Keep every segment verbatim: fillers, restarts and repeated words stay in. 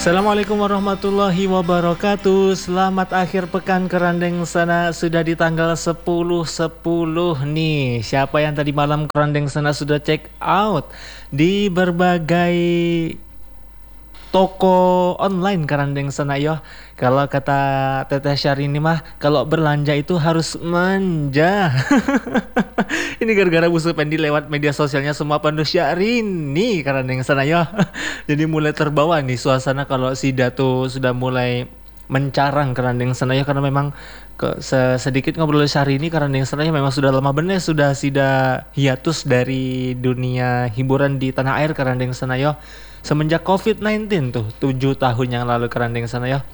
Assalamualaikum warahmatullahi wabarakatuh. Selamat akhir pekan kerandeng sana. Sudah di tanggal sepuluh sepuluh nih. Siapa yang tadi malam kerandeng sana sudah check out di berbagai toko online kerandeng sana yo. Kalau kata Teteh Syahrini mah, kalau berlanja itu harus manja. Ini gara-gara Bu Supendi lewat media sosialnya semua penuh Syahrini kerandeng sana yo. Jadi mulai terbawa nih suasana kalau Sida tuh sudah mulai mencarang kerandeng sana ya, karena memang ke, sedikit ngobrol Syahrini kerandeng sana ya memang sudah lama bener sudah Sida hiatus dari dunia hiburan di tanah air kerandeng sana ya. Semenjak covid sembilan belas tuh tujuh tahun yang lalu kerandeng sana ya.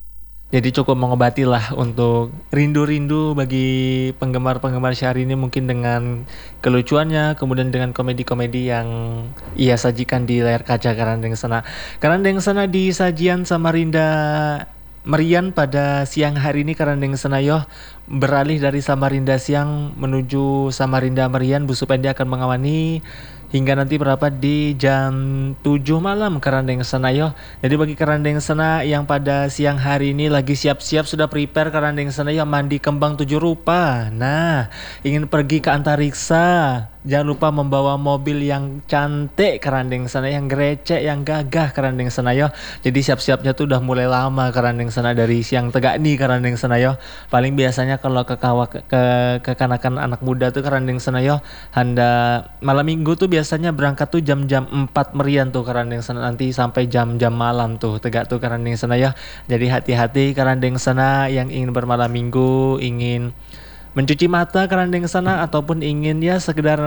Jadi cukup mengobati lah untuk rindu-rindu bagi penggemar-penggemar Syahrini mungkin dengan kelucuannya, kemudian dengan komedi-komedi yang ia sajikan di layar kaca kerandeng sana. Kerandeng sana di sajian Samarinda Merian pada siang hari ini kerandeng sana yo, beralih dari Samarinda Siang menuju Samarinda Merian. Bu Supendi akan mengawani hingga nanti berapa di jam tujuh malam kerandeng sana yo. Jadi bagi kerandeng sana yang pada siang hari ini lagi siap-siap sudah prepare kerandeng sana yo mandi kembang tujuh rupa. Nah, ingin pergi ke antariksa, jangan lupa membawa mobil yang cantik kerandeng sana, yang gerecek, yang gagah kerandeng sana yo. Jadi siap-siapnya tuh udah mulai lama kerandeng sana dari siang tegak nih kerandeng sana yo. Paling biasanya kalau ke kawa ke, ke kekanakan anak muda tuh kerandeng sana yo, handa malam minggu tuh biasanya berangkat tuh jam-jam empat Merian tuh kerandeng sana, nanti sampai jam-jam malam tuh tegak tuh kerandeng sana ya. Jadi hati-hati kerandeng sana yang ingin bermalam minggu, ingin mencuci mata kerandeng sana, ataupun ingin ya sekedar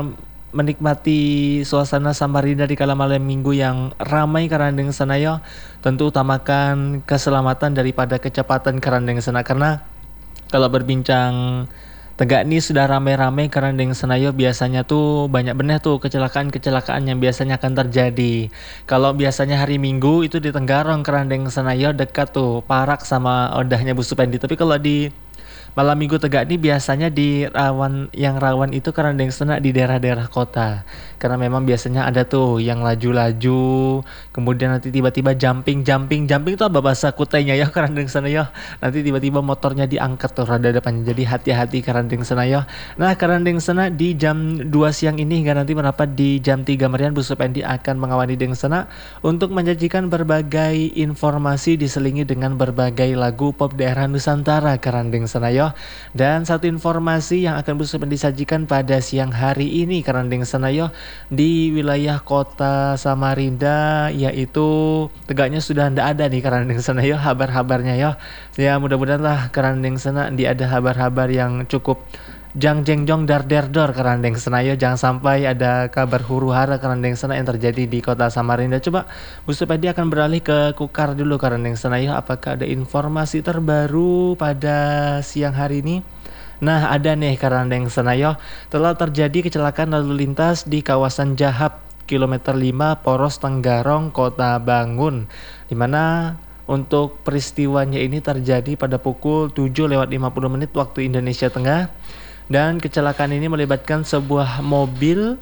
menikmati suasana Samarinda di kala malam minggu yang ramai kerandeng sana ya. Tentu utamakan keselamatan daripada kecepatan kerandeng sana, karena kalau berbincang tegak nih sudah rame-rame kerandeng senayo, biasanya tuh banyak bener tuh kecelakaan-kecelakaan yang biasanya akan terjadi. Kalau biasanya hari Minggu itu di Tenggarong kerandeng senayo dekat tuh Parak sama Odahnya Bu Supendi. Tapi kalau di malam minggu tegak ini biasanya di rawan, yang rawan itu kerandeng sana di daerah-daerah kota. Karena memang biasanya ada tuh yang laju-laju, kemudian nanti tiba-tiba jumping, jumping, jumping itu apa bahasa kutainya ya kerandeng sana ya. Nanti tiba-tiba motornya diangkat tuh rada depannya. Jadi hati-hati kerandeng sana ya. Nah, kerandeng sana di jam dua siang ini hingga nanti merapat di jam tiga Merian, Bu Supendi akan mengawani deng sana untuk menyajikan berbagai informasi diselingi dengan berbagai lagu pop daerah Nusantara kerandeng sana ya. Dan satu informasi yang akan Bu Supendi sajikan pada siang hari ini kerandeng senayo di wilayah kota Samarinda, yaitu tegaknya sudah ndak ada nih kerandeng senayo habar-habarnya ya. Ya mudah-mudahan lah kerandeng sana di ada habar-habar yang cukup jang jeng jong dar der dor kerandeng senayo, jangan sampai ada kabar huru hara kerandeng sana yang terjadi di kota Samarinda. Coba Bu Supendi akan beralih ke Kukar dulu kerandeng senayo, apakah ada informasi terbaru pada siang hari ini? Nah, ada nih kerandeng senayo, telah terjadi kecelakaan lalu lintas di kawasan Jahap kilometer lima Poros Tenggarong Kota Bangun, dimana untuk peristiwanya ini terjadi pada pukul tujuh lewat lima puluh menit waktu Indonesia Tengah. Dan kecelakaan ini melibatkan sebuah mobil,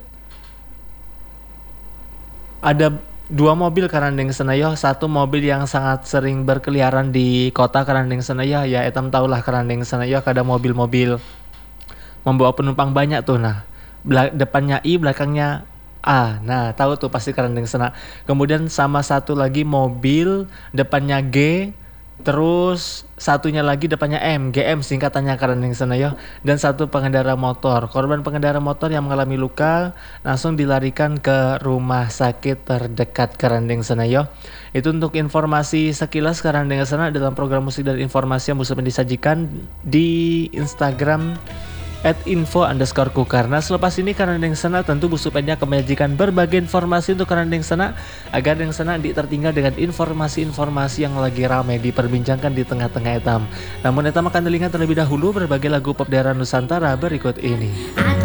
ada dua mobil kerandeng senayo. Satu mobil yang sangat sering berkeliaran di kota kerandeng senayo, ya etam taulah kerandeng senayo kada mobil-mobil membawa penumpang banyak tuh. Nah, bela- depannya I, belakangnya A. Nah, tahu tuh pasti kerandeng sena. Kemudian sama satu lagi mobil depannya G, terus satunya lagi depannya M, G M singkatannya kerandeng sana ya. Dan satu pengendara motor. Korban pengendara motor yang mengalami luka langsung dilarikan ke rumah sakit terdekat kerandeng sana ya. Itu untuk informasi sekilas kerandeng sana dalam program musik dan informasi yang bisa disajikan di Instagram at info underscore kukar. Nah, selepas ini kerandeng sana tentu Bu Supendi akan menyajikan berbagai informasi untuk kerandeng sana agar yang sana tidak tertinggal dengan informasi-informasi yang lagi ramai diperbincangkan di tengah-tengah etam. Namun etam akan dilihat terlebih dahulu berbagai lagu pop daerah Nusantara berikut ini.